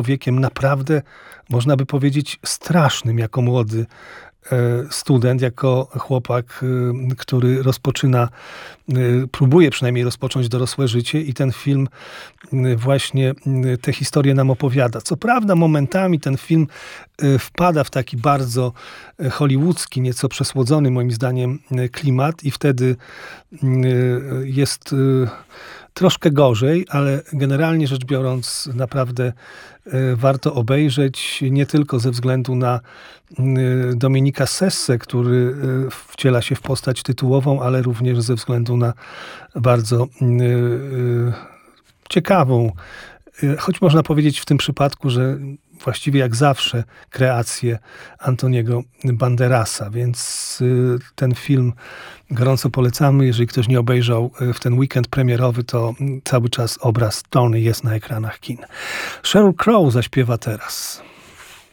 człowiekiem naprawdę, można by powiedzieć, strasznym jako młody student, jako chłopak, który próbuje przynajmniej rozpocząć dorosłe życie i ten film właśnie tę historię nam opowiada. Co prawda momentami ten film wpada w taki bardzo hollywoodzki, nieco przesłodzony moim zdaniem klimat i wtedy jest troszkę gorzej, ale generalnie rzecz biorąc naprawdę warto obejrzeć, nie tylko ze względu na Dominika Sessę, który wciela się w postać tytułową, ale również ze względu na bardzo ciekawą, choć można powiedzieć w tym przypadku, że właściwie jak zawsze kreację Antoniego Banderasa, więc ten film gorąco polecamy. Jeżeli ktoś nie obejrzał w ten weekend premierowy, to cały czas obraz Tony jest na ekranach kin. Sheryl Crow zaśpiewa teraz.